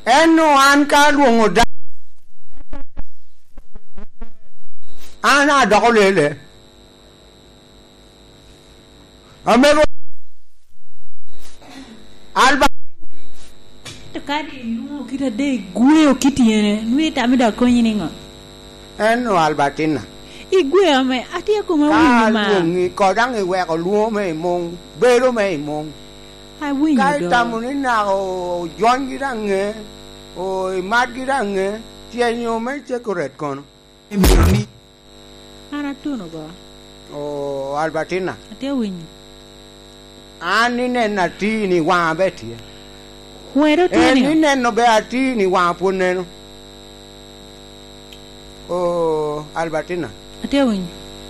eno an ka luongo da ana dokolele amego alba tekadi nu kita de gue o kitiene nu tamida konyininga eno Albertina igwe ame atia ko mawini ma luongi ko dang e we ko luo me mong bero me mong ai wini do kai tamuni na o jongi dange o magi dange tienyo me chekoret kono mironi ana tuno go o Albertina atia wini ani ne na tini wa betie huero tuni ni ne no be atini wa poneno o Albertina atia wini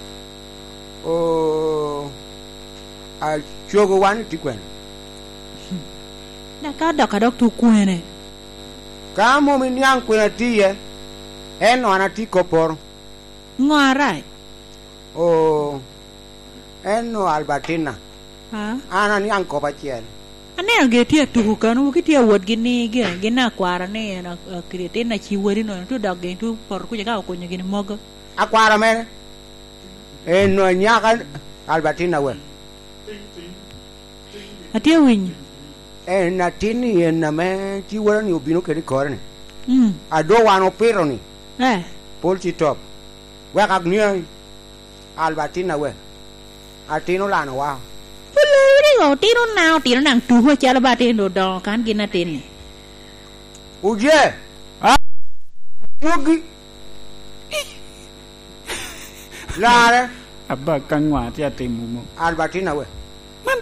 o a chogo wani tikwen da ka da ka tu kuene ka mo mi nyang kwena tiye eno ana tikopor ngarai o eno Albertina ha ana nyang ko bachiel ane ge tie tu kanu ki tie wot gini ge na kwara ne na krete na chiwori no tu da ge tu por ku ga ko nyigi mogo akwara mere eno nyaka Albertina we atia wini ena tini ena me chiwori ni obino kedi korne ado wano pero ni polchi top we ka gni Albertina we atino lano wa puluri go tiro nang tu ho chala ba tin do do kan gina tin uje yogi lare abba kanwa tia timumo Albertina we man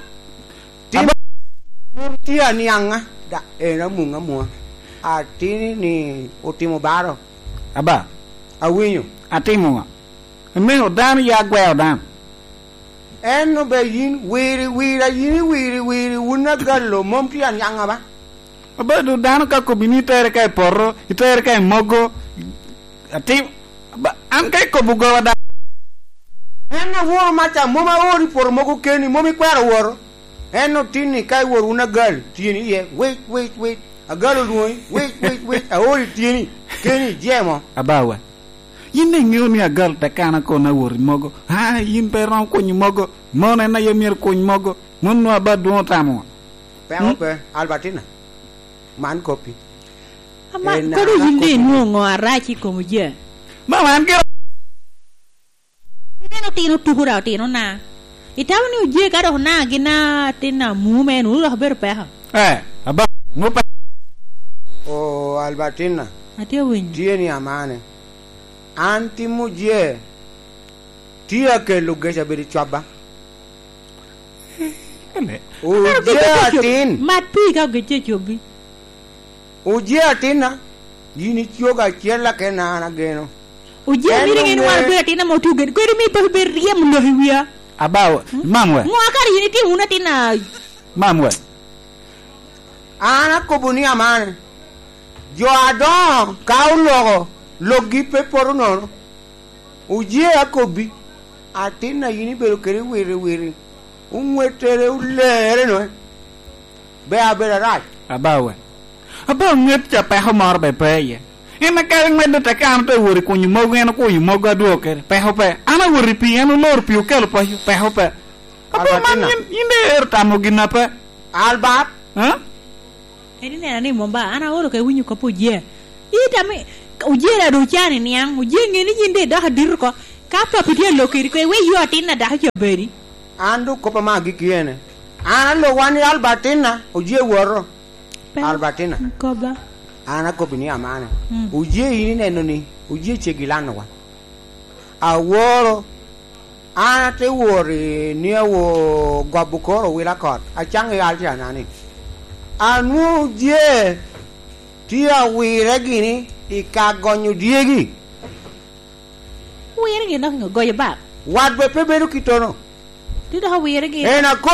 tia nianga da era munga mo atini ni otimo baro abba awinyo atimuwa me odan ya gwa odan eno be yin wiri una gallo mom tia nianga ba abba do dan ka ko binitere kai porro itere kai mogo ati abba an kai ko bugo wada eno woro mata moma ori por mogo keni momi kwara woro eno tini kai woro una gal tini ye wait a galo ruoi wait a ori tini keni jemo abawa yinde ngioni agal takana ko na wori mogo ha yin peron ko ni mogo mona na yemir ko ni mogo monno abadu tamo pe Albertina man copy ama ko do yinde no arachi ko muje ma man ke no tino tuhura tino na itawni uje ka do na gina tina mume no lo ber pe ha aba no pa o Albertina atia wini tieni amane anti muje tia ke lugesha beri chaba uje atin matu ka geche chobi uje atina yini choga chela ke na geno uje miri ngeni wal be atina motu gen ko mi pe ber riem no hiya abawa mamwe mo akari yini ti una tina mamwe ana ko buni amane jo adon kaulo logi pe por no uje akobi atina yini bero kere were unwetere ulere no be abera right abawa aba ngep cha pa homar be pe ena ka ngmed ta kam to wori ko ni mogo ena ko ni mogo do ke pe ho pe ana wori pi ena lor pi ke lo pe ho pe aba man inde er ta mo gina pe albat ha eni ne ni momba ana woro ke winyu ko puje ita me uje la do chani niang uje ngeni jinde da hadir ko ka pa pidie lo kiri ko we yo atina da ha beri andu ko pa magi kiene ana lo wani Albertina uje woro Albertina ko ba ana ko bini amana uje yini neno ni uje chegilano wa aworo ana te wori ni wo gobukoro wila kot achange alti anani anu uje tia wire gini ikagonyu diegi wire gini no goye ba wadbe peberu kitono ti do wire gini ena ko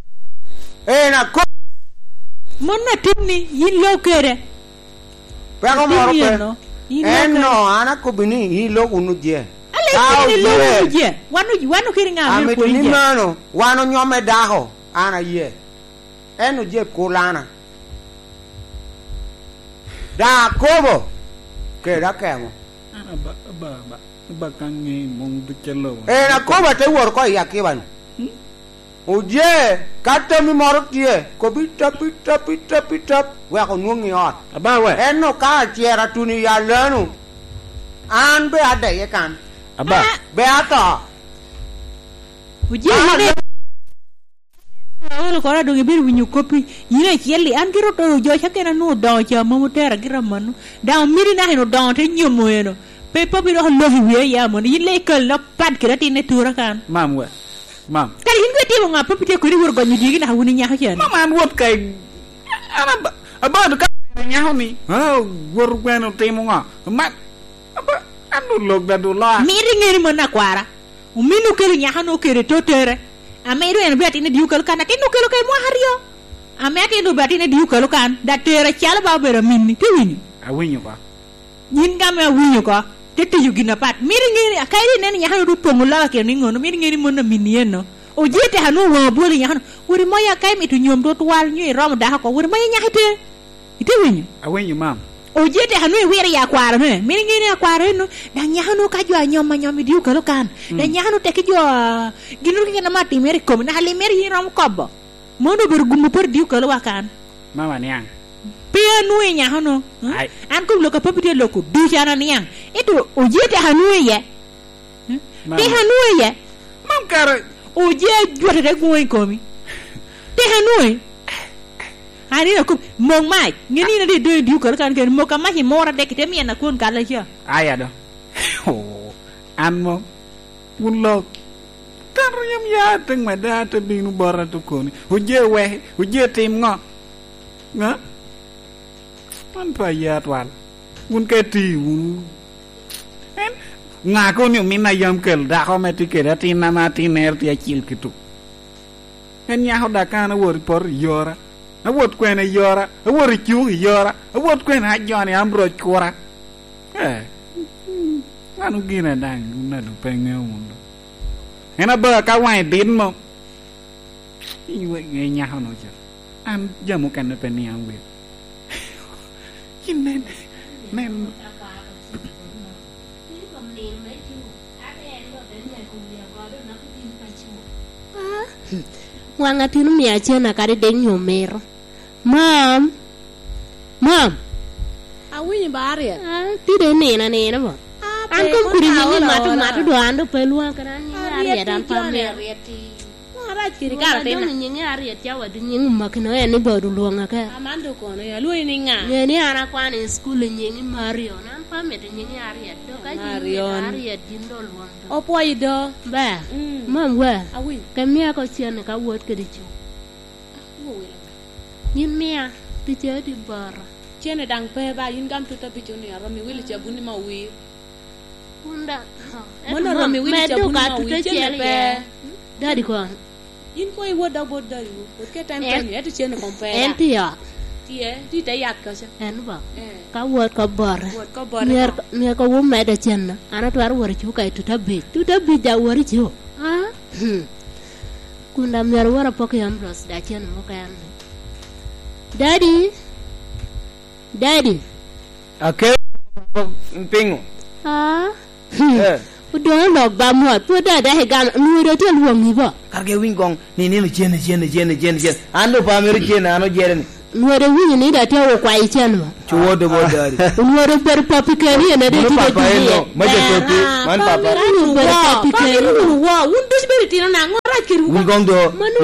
monna timni yin lo kere pero moro pe eno ana ko bini hi lo unu je ale lo unu je wanu kiri nga me ko ni mano wanu nyome daho ana ye eno je kulana da kobo ke da kemo ba kan ngi mong du chelo na kobo te wor ko ya ke ban uje kato mi moro tie ko pita we ko nungi ot aba we eno ka tiera tuni ya lenu an be ade ye kan aba be ata uje ne ko ra do ngi winyu kopi yine chieli an giro to jo chakena no do cha mo tera gira manu da miri na hino do te nyomo eno pe papi do lo hiwe ya mo ni le kal no pad kira ti ne tura kan mam we mam kali hingo ti mo ngapa pite ko ri wor gonyu digi na woni nya ha chen mam wot kay ana aba do ka nya ni ha wor gweno te mo nga ma aba anu log da do la miri ngeri mo na kwara uminu kele nya hano kere to tere amero en beti ne diu kan atino kelo kay mo hario ameti no beti ne diu kelo kan da tere chala ba bera minni ti wini awinyo ka yin game awinyo ka tete yugina pat miri ngiri akairi ne nya hano du pongula ke ni ngono miri ngiri mo na minni eno o jete hanu wo boli nya hano wuri moya kay mi tu nyom do twal nyi rom da ko wuri moya nya hite ite wini awinyo mam o jete hanu wiri ya kwara ne miri ngiri ya kwara no da nya hanu ka jo nyoma nyomi diu kelo kan da nya hanu te ke jo ginur ke na mati meri kom na hali meri rom kobo mono ber gumu per diu kelo wakan mama niang pia nuwe nya hanu an ko lo ka papite lo ko du jana niang eto o jete hanu ye te hanu ye mam kar o je jota de goy komi te hanu ani ko mong mai ngeni na de do diu kelo kan ken mo ka ma hi mora de ke mi na kun kala cha aya do an mo pulo tariyam ya teng ma da te binu bara to koni uje tim ngo nga man pa ya twal un ke ti un en nga ko ni min na yam kel da ko me ti ke da tin na ma tin ner ti achil kitu en ya ho da kana wor por yora a wot kwena yora a wor chu yora a wot kwena joni ambro kora anu gina dang na do pengeu mundo ena ba ka wai din mo iwe nge nya hono ja an jamu kan pe ni ambe inen nen wanga tinu mi achena kare den nyomero mam awinyi baria tide nena ba an kom kuri ni matu do ando pelua kan ni ari dan pamel ara kiri kala tena ni ari ya wadu ni makino ya ni bodu luanga ka amando kono ya lui ni nga ni ana kwa ni school ni mario nan pamel ni ari do ka ni ari dindo luanga opo ido ba mam wa awi kamia ko chene ka wot ke di chu yin mia ti che di bar chene dang pe ba yin gam tu tabi chone ya romi wili cha buni ma wi unda mono romi wili cha buni ma wi chene pe dadi ko yin ko i woda boda yu ke time pen ya ti chene compare enti ya ti te yak ka cha en ba ka wot ko bar wot ko bar ne ko wo me da chen ana to ar wor chu kai tu tabi ja wor chu ha kunda mer wora pok yam ros da chen mo kan daddy ake pingu udo log ba mo pu da he gam nu re te luong ni ba karge wingong ni chene ando pa mer chene ano jeren nu re wi ni da te wo kwai chen ba chuo do bo dari nu re per papi ke ni ne de ti de ma je toti man papa per papi ke wa un dus beriti na ngora kiru wingong do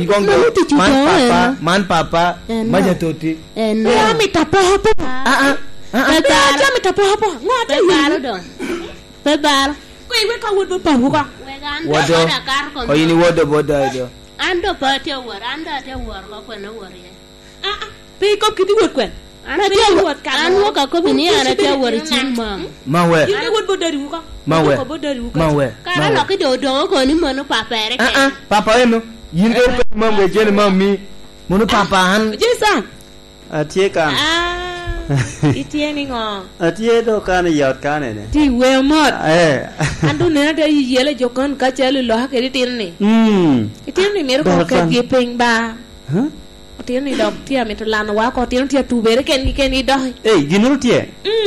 man papa ma je toti ya mi tapo hapo ja mi tapo hapo ngata baro do bar ko iwe ka wodo pa ko wodo ko yini wodo bodo do ando pa te wor ko na wor ye pe ko kiti wor kwen ana te wor ka an wo ka ko bini ana te wor chin ma we yini wod bodari ko ma we kara lo ki do ko ni mono papa re papa eno yin do pe mam we jeni mam mi mono papa han jesan atie kan itieni ngo atie do kan yot kan ne ti we mot andu ne ta yele jokon ka chelu lo ha ke tirni tirni mere ko ka ye peng ba tiyan ni dok tiya mi to lana wa ko tiyan tiya tubere ken i doh ginuru tie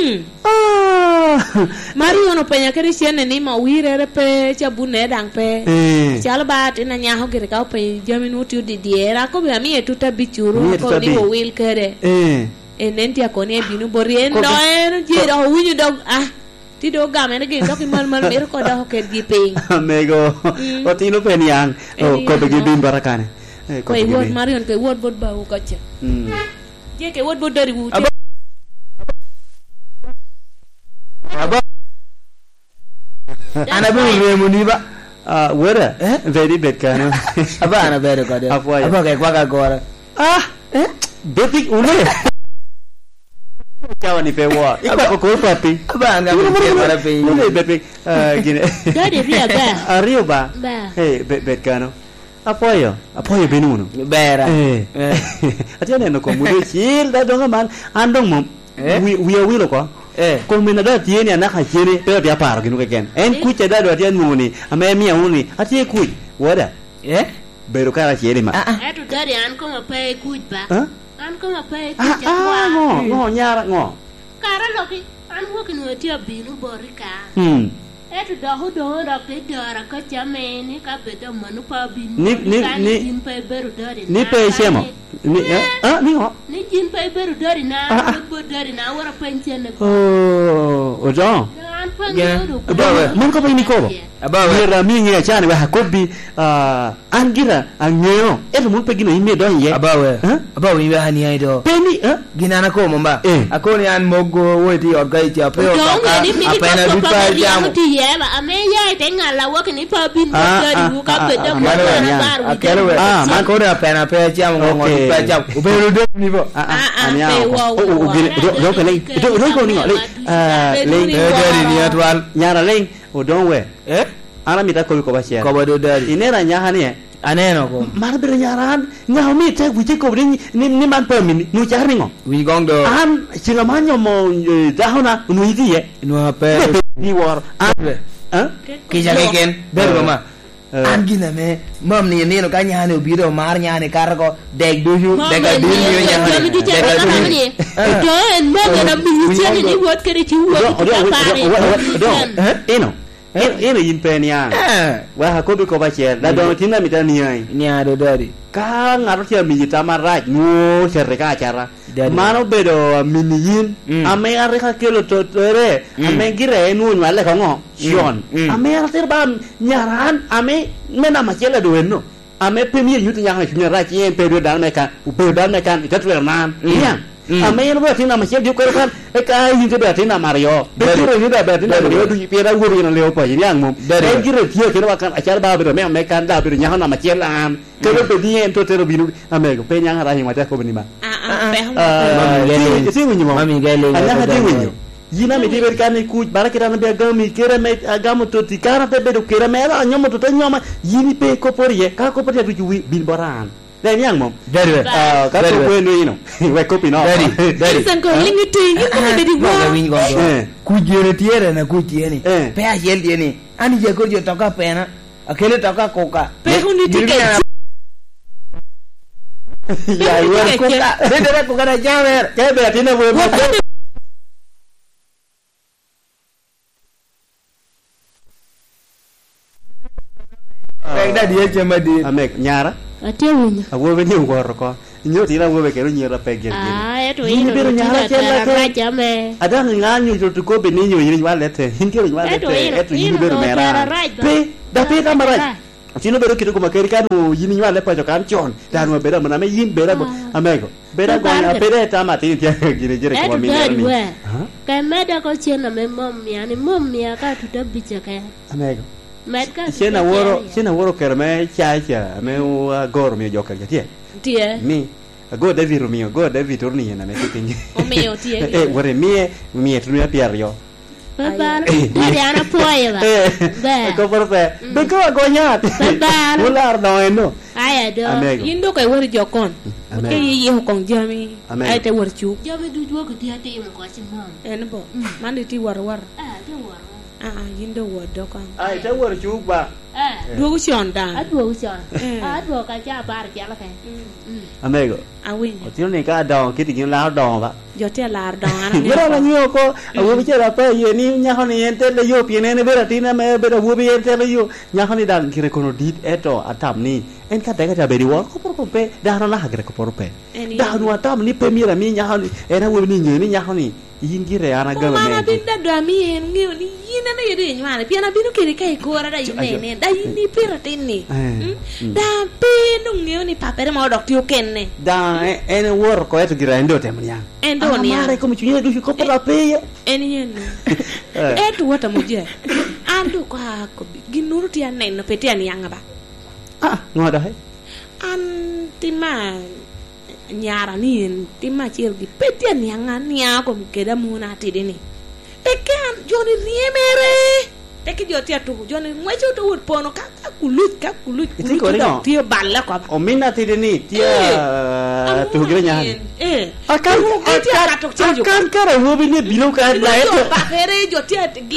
Mario no penya keri siene ni ma wirere pe cha bune dang pe chala ba tina nya ho gere ka pe jami no tu di diera ko be mi tuta bichuru ko ni wo wil kere nen tia ko ne binu borien do en je do winyu dog ti do ga me ne ge do ki mal mer ko do ke di pe amigo o tino pe niang ko be bin barakane ko wot Mario ke wot bot ba ko cha je ke wot bot dari wu ana be remuni ba wera very bad kana aba ana be ko de aba ke kwa ka gora betik une chawa ni pe wa iko ko papi aba anga be para pe une betik gine Dari ria ba. Rio ba bad kana apoyo benuno bera atene no ko mude chil da donga man andong mom wi lo ko ko mina da tieni anaka chini pero dia paro ginu ken en kuche da do tieni muni ame mia uni atie kuj wada bero kara chini ma Etu dari an ko mapai kuj ba. An ko mapai kuj kwa. ngo nyara ngo Kara loki an wo kinu tia binu borika. Etu da ho do ra pe dara ka chameni ka pe do manu pa binu. Ni pe beru dari. Ni pe sema. Ni ni ngo. Ni jin pe beru dari na bo dari na wara penchen ko. O John. An penchen do. Man ko ni ko. Aba wera mi ngi achani wa hakobi angira angeo. Etu mun pe gino ime do ye. Aba we wa hani ai do. Peni gina na ko mamba akoni an mogo woti ogai ja pe o ka apena du pa jam Eba ame ya tenga wa kini pa bin dari buka beda ko na akere we man ko na pena pe jam ngo pa jam ubelu do ni bo anya do ko le do ko ni le dari ni atwal nyara le o don we ana mi ta ko ba sia ko ba do dari inera nya hani aneno ko mar ber nyaran nga mi te guti ko ni man pa mi nu chari ngo wi gong do an singa manyo mo dahona nu idi ye nu pe ni war ki jage ken ber mama an gina me mam ni no ka nya ne biro mar nya ne kar ko deg du hu deg du ni nya ne do en mo na mi chen ni wot kere chi wot eno yin penia wa hakobi ko ba che da don tinna mi tani ai nya do dari ka ngaro tia mi tama raj no sereka acara mano bedo miniyin ame are ka kelo to re ame gire nu wale ko ngo sion ame are ter bam nyaran ame mena machela do no ame premier yuti nyanga chunya raj yen pedo dan meka upedo dan meka itatu nan iya ame no ba tinna machel dio ko kan ka yin te ba tinna mario bedo ni da ba tinna mario du pira wuru na leo pa yang mom e gire tio ke ba kan acara ba bedo me kan da bedo nyanga na machel am ke be dien to tero binu ame ko pe nyanga ra hin wata ko bini ba isi winyo mami gele anya hadi winyo yina mi diber kan ku barakira na be agami kera me agamu to tikara te bedo kera me ra nyomo to nyoma yini pe ko porie ka ko porie du bin boran Dari yang mom. Dari. Ka ko ko no yino. We ko pino. Dari. San ko lingi tingi ko dari wa. Ku jere tiere na ku tiene. Pe a yel tiene. Ani je ko je toka pena. Akele toka koka. Pe hundi tiket. Ya wer koka. Dere koka da jawer. Ke be tina we mo. Pegda dia cuma di. Amek nyara. Ate winyo. Awo be ni ngor ko. Nyo tira wo be ke nyira pegel. Eto ino be nyara chela raja me. Ada nganyu to ko be ni nyo yini walete. Hinkero walete. Eto yini be mera. Pe da pe da mara. Chino be kito ko makeri kan yini wale pa jo kan chon. Dan mo be da mana me yin be da amego. Be da ko na be da ta ma tin tia gire jere ko mi ni. Ka meda ko chena me mom ya ka tutabicha ka. Amego. Medka Sena woro kerme chacha me gor mi joka tie. Tie. Mi go David Romeo go David Orni na me tingi. O mio tie. Wore mi tu mi pierio. Baba. Dari ana poye ba. Ba. Ko porfe. Be ko gonya. Baba. Ular no eno. Aya do. Yindo kay wori jokon. Ke yi hokon jami. Ay te wor chu. Jami du do ko tie te mo ko ci mom. En bo. Man ti war. Ah, te war. Yindo word dok an. Ai ta wor chu ba. Duogo chon dan. Duogo chon. Duogo ka cha bar cha la ka. Amego. Awin. Otio ne ka dong kiti kin la dong ba. Yo te lar dong an. Bera la nyo ko awu bi la pa ye ni nya ho ni ente le yo pi ne bera ti na me bera wu bi ente le yo nya ho ni dan kire kono dit eto atam ni en ka daga ta beri wo ko por pe da no la ha gre ko por pe. Da no atam ni pe mi ra mi nya ho ni era wu ni nyi ni nya ho ni yin gire ana ga me. Mana binda do mi en ngi ni yin na yede nywana pi na binu kire kai ko ra da yin ne da yin ni pira tin ni. Da pe no ngi ni papere ma dok ti o kenne. Da en wor ko eto gira endo tem nya. Endo ni. Mare come ci du ko per la pe. Yen. Eto wata muje. Andu ko ha ko ginuru ti an no peti an yanga ba. Ngoda hai. An tin ma nyara ni tin ma cher gi peti an yanga nia ko keda muna ti dini. Teke an joni riemere. Teke jo ti atu joni mwecho to wot pono ka kulut ti ko no ti balla ko. O minna ti dini ti to gira nya. Akan kara wo bi ne bilo ka la eto. Ba fere jo ti gi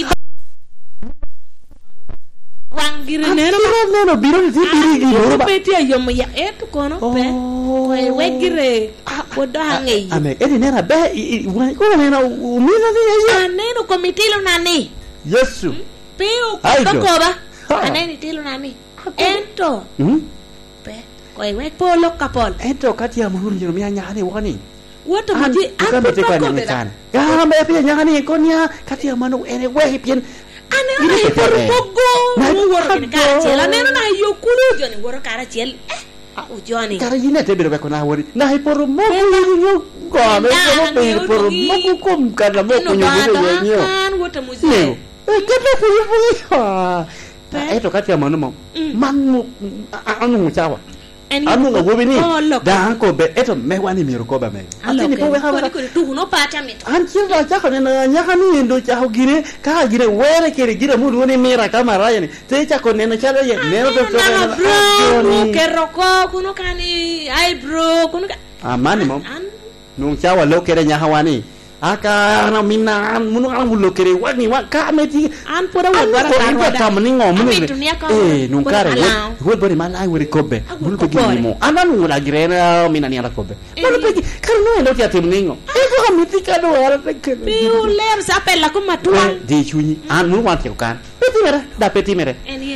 wangire no biro ti biri gi ro ba. Peti ayom ya eto kono pe. Ko wegire ko do hangi. Ame edi nera be ko na minna ni ya. Aneno komitilo nani. Yesu. Peo ko ba. Aneni tilo nani. Ento. Pe ko we polo kapol. Ento kati ya muhuru jero mi anya ni wani. Woto muji an ko ko be kan. Ya me pe nya ni ko nya kati ya manu ene we pien. Ane na por pogo. Na woro ni ka chela neno na yo kulu joni woro kara chel. Ujoni. Kara yine te biro be ko na wori. Na por mogo yo ko me ko be por mogo kom kada mo ko nyo yo. Kan woto muji. Kata puyo. Eto kati ya manu mo. Manu anu chawa. Anu ngo bini. Da ko be eto me wani mi ko ba me. Ati ni po we ha. Ko tu no pata mi. An chi ba cha ko na nya kanu ndo cha ho gire ka gire were kere gire mu ni mira kamera yani. Te cha ko ne na cha ye ne ro to bro. Ke roko kuno kani ai bro kuno. Amani mo. Nung chawa lo kere nya hawani. Aka na minna munu ang bulo kere wani wa ka meti an pura wa bara ta mani ngom ni nun kare wo bari man ai wori kobe bulu pe gimo anan wala girena minna ni ala kobe bulu pe kar no ndo ya temningo e ko ha meti ka do ara pe ke piu ler sa pella ko matuan di chuni an munu wa te kan peti mere da peti mere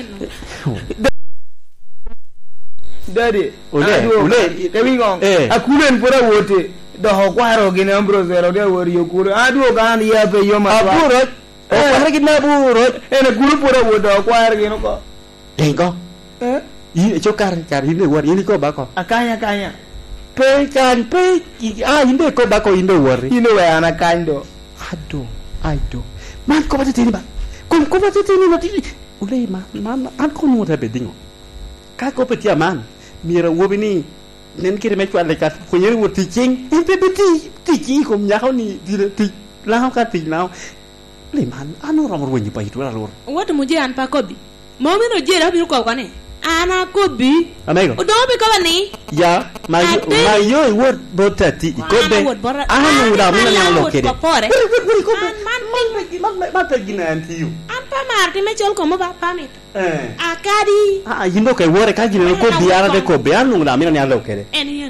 Daddy ule kebi gong akulen pura wote do ho kwaro gine ambro zero de wori yokuru adu kan ya pe yo ma aburo o kwaro gine aburo ene kuru pura wodo kwaro gine ko dengo yi chokar kar hinde wori ni ko ba ko akanya pe kan pe hinde ko ba ko hinde wori hinde we ana kando ado man ko ba tini ba ko ba tini no tini ule man an ko no ta be dingo ka ko pe tia man mira wobini nen kire me kwale ka ko yeri wo teaching en pe ti ko nya ko ni ti la ka ti now le man anu ro mo ni pa itu la ro woto muje an pa kobi mo mi no je ra bi ko ko ne ana kobi amigo o do be ko ni ya ma yo wo botati ko be anu da mi na lo kede ko man pe gina anti you an pa marti me chol ko mo ba pa mi akadi yindo kai wore ka gina ko biara de ko be anu da mi na lo kede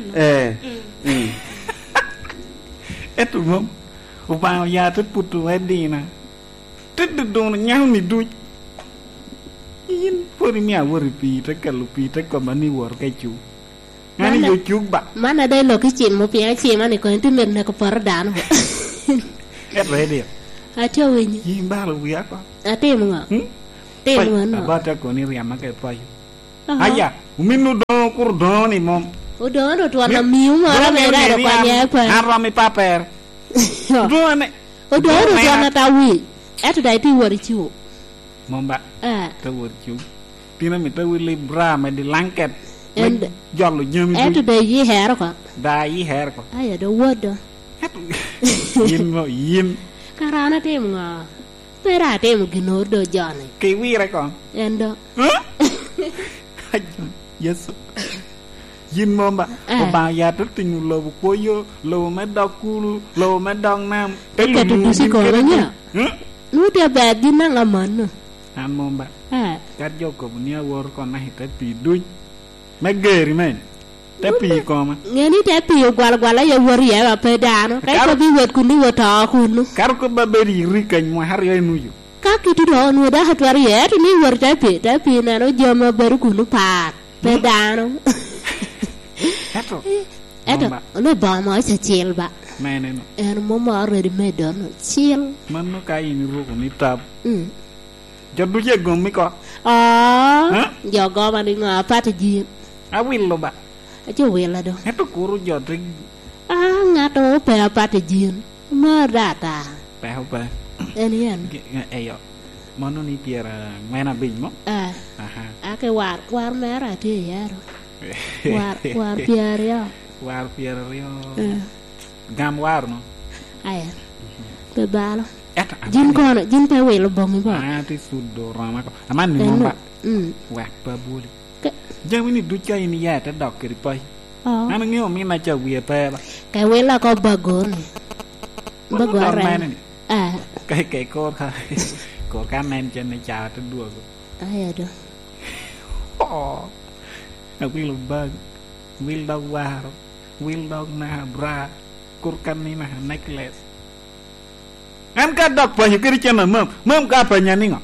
eto mom o ba ya te putu edina te do nyang ni du yin pori mi awori pi te kalu pi te ko mani wor kai chu ngani yo chu ba mana dai lo ki chin mo pi a chi mani ko entu mer na ko par dan ho et ready a cho wen yin ba lo wi apa ate mo nga te mo no ba ta ko ni riama kai pa yo aya uminu do kur do ni mom o do to na miu ma ra me ra ko nya pa ara mi paper do ne o do na ta wi et dai ti wori chu momba ta wor chu tina mi ta wi libra me di langket and jollo nyami et dai yi her ko da yi her ko aya do wodo yin karana te mo nga pera te mo ginor do jani ke wi re ko endo yes yin momba o ba ya to tin lo ko yo lo me da kulu lo me dong nam te tu si ko nya nu te ba di na ngaman an momba kat joko bunia wor ko na hita pi duñ mageri men te pi ko ma ngeni te pi gwala ya wor ya ba pe dano kai ko bi wet ku ni wota ku nu kar ko ba beri rikañ mo har yoy nuju ka kitu do nu da hatwar ya to ni wor te pi na no joma ber ku nu pa pe dano eto ne ba ma se chel ba mene no en mo ma re me don chel man no kai ni ru ko ni tab joddu je gom mi ko jo go ma ni nga pat ji a willo ba cho willa do eto kuru jodri ngato pe pat ji ma data pe ho pe en yen ayo mano ni piera mena bin mo ake war mera te yaro war piera war piera rio gam war no aya pe balo jin pe welo bongi ba ti suddo rama ko aman ni momba wa pa buli jawi ni du chai ni ya ta dok ri pai ana ngi o mi na cha wi pe ba kai wela ko bagoni bagora kai ko ka men chen ni cha ta du ko aya do na wil bag wil dog war wil dog na bra kurkan ni na necklace am ka dok pa hikiri chana mam ka pa nyani ngo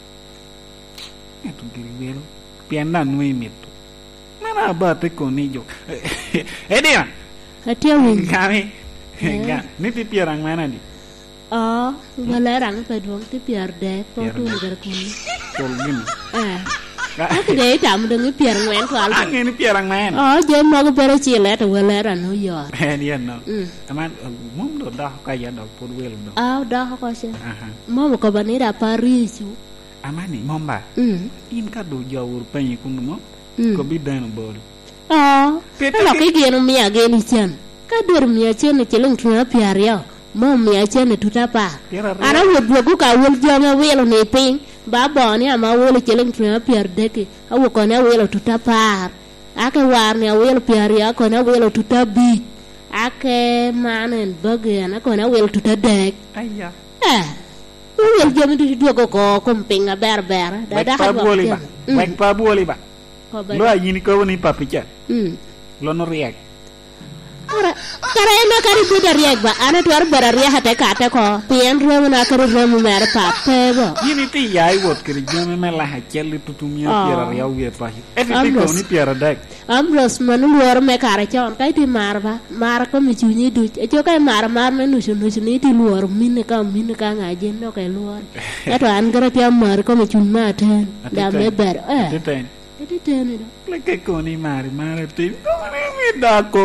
etu giri wil pianda nui mitu mana ba te ko ni jo edia atia win kami ga ni ti pierang mana di wala rang pa duang ti pier de po tu ngar ko ni tol gini Aku deh tamu dengan piar ngwen soal. Ini piarang main. Jadi mau ke piar cile atau wala no yor. Dia no. Aman mau dah kayak dah pun wel dah. Dah kau sih. Mau ke bani Paris. Aman ni mau mbak. In kado jauh penyi kuno mau. Kau bidan bol. Kalau kayak gini mia gini cian. Kadur mia cian celung cuma piar ya. Mau mia cian itu apa? Ara buat aku kawul jangan wel ni ping. Babo ni ama wole celeng tuna piar deke awu ko na welo tuta par ake war ni welo piar ya ko na welo tuta bi ake manen bagen ko na welo tuta dek ayya wel jami tu do ko kompinga berber da pa boli ba wek pa boli ba lo ayini ko woni papicha lo no riak Kara ena kari buda riak ba ana tuar bararia hate kate ko pien remu na kari remu mer pape bo yini ti yai wot kiri jame mela hachel tutumia piara riau ye pahi ti ko ni piara dak ambros manu luar me kare chon kai ti marba mar ko mi chuni du jo kai mar me nu ni ti luar min ka ngajen no kai luar eto an gara ti mar ko mi chun ma ten da me ber ten leke ko ni mar ti ko ni da ko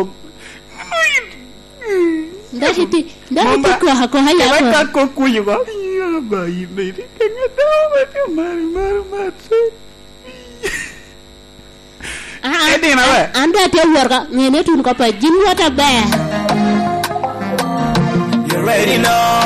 Dari ko hako haya ko. Ka ko kuyu ko. Ya bayi ni kanya dawa ti mar. Edi na we. Anda te warga ngene tun ko pa jin wata ba. You ready now.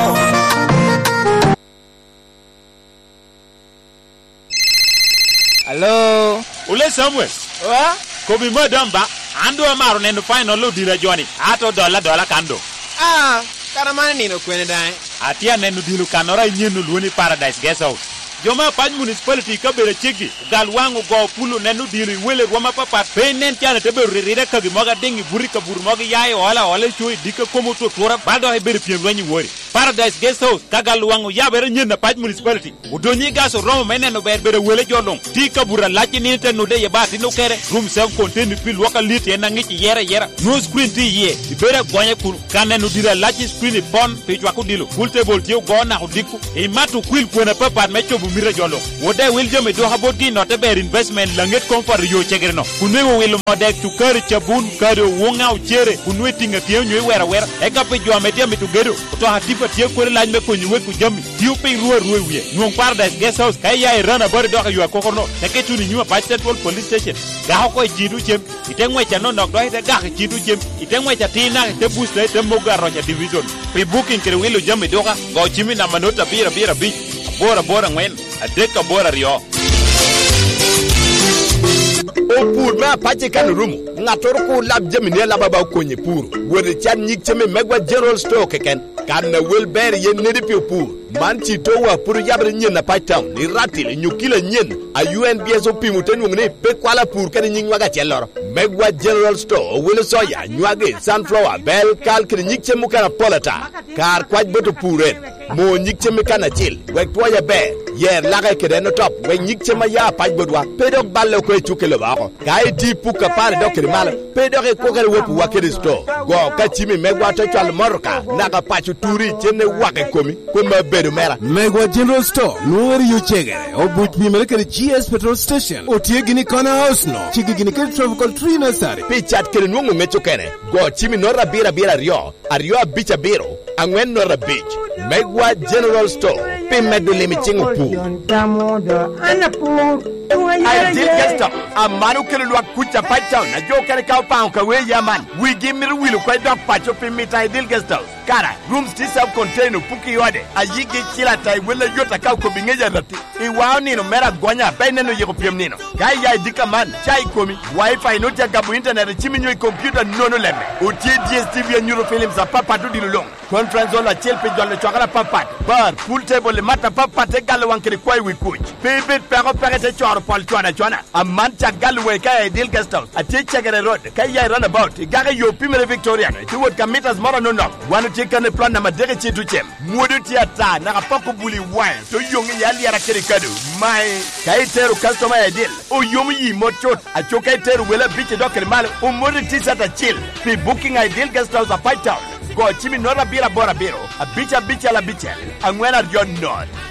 Hello. Ule Samuel. Wa? Ko bi madam ba. Ando amaro nendo final lo dira Johnny. Ato dola kando. Karamane nino kwene dai. Atia nendo dilu kanora nyenu luoni Paradise Guest House. Joma paj municipality ka bere chegi gal wangu go pulu nenu dilu wele roma papa penen tiana te bere rire ka gi moga dengi burika bur moga yae wala chui dika komo to tora baldo he bere piem wani wori Paradise Guest House ka gal wangu ya bere nyena paj municipality udonyi gaso roma meneno bere wele jolong tika bura lachi ni te no de ye bati no kere room self contained pil waka lit en ngi yera no screen ti ye bere gonye kun kanenu dira lachi screen pon pe jwa ko dilu full table tiu go na diku e matu kwil kwena papa mecho mira jolo wode wil jome do haboti no te ber investment langet komfort yo chegerno kunwe wil modek tu kar chabun karo wonga uchere kunwe tinga tie nyoy wera e ka pe jome tie mitu gedo to hatipa tie ko laaj me ko nywe ku jami tiu pe ruwe wiye non Paradise Guest House kay yaay rana bari do yo ko kono te ke tuni nyuma pa central police station ga ko jidu chem itengwe cha no nok do ite ga jidu chem itengwe cha tina te bus te moga rocha division pe booking kre wil jome do ga go chimi na manota bira bi bora ngwen adeka bora rio o pur ma pache kan rumu ngator ko lab jemine lababa konye pur wori chan nyik cheme megwa general store keken kan na wel ber yen ne de piopur man chi to wa puru yabre nyen na paitam ni ratil nyukila nyen a UNBSO pimuten ngne pe kwala pur kan nyin waga chelor Megwa General Store will soya nyuage sunflower bell kal kri nyikche mukana polata kar kwaj boto puren mo nyikche mekana chil wek toya be yer laga kede no top wek nyikche ma ya paj bodwa pedok balle ko chukelo bako kai di puka pare dokri mal pedok e kokere wopu wakere store go kachimi megwa to chal morka naga pachu turi chene wake komi kuma bedu mera Megwa General Store nuwer yu chegere obuj bimele kede GS petrol station otie gini kona house no chigi gini kede tropical tree nursery pichat kede nungu mecho kene go chimi nora bira rio ario bicha biro angwen nora beach Megwa General Store pimedu limichingu pu I did get up. A manu kere lwa kucha pacha na jo kere ka pa ka we yaman. We give me will quite dog pacho pimita I did get up. Kara rooms this self container puki yode. A yigi chila tai will yota ka ko bingeja rati. I wa ni no mera gonya pe no yego piem nino. Kai ya dika man chai komi. Wi-Fi no tia gabu internet chiminyo computer no lemme. Uti DSTV and Eurofilms a papa to dilong. Conference on la chelpe jole chakara papa. Bar pool table le mata papa te galo wankere kwai we coach. Pebe pero perete choro pol chwana. A man chagalwe kay deal guest house. A chegere road. Kay ya run about. Gaga yo pimere Victorian. Tu would commit as mora no. One take an plan na madere chitu chem. Mudu tiata na papa buli wine. So young yali ara kerikadu. My kay teru customer deal. O yomi yi mochot. A chokay teru wela biche dokere mal. O mudu tisata chill. Be booking ideal guest house a fight town. Go chimi nora bira bora biro. A bicha la bicha. Angwena yon non.